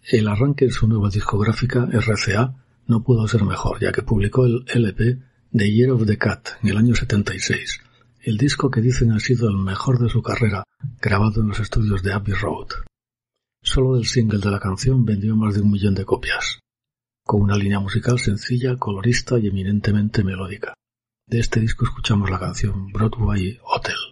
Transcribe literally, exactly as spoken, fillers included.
El arranque en su nueva discográfica R C A no pudo ser mejor, ya que publicó el L P The Year of the Cat en el año setenta y seis, el disco que dicen ha sido el mejor de su carrera, grabado en los estudios de Abbey Road. Solo del single de la canción vendió más de un millón de copias, con una línea musical sencilla, colorista y eminentemente melódica. De este disco escuchamos la canción Broadway Hotel.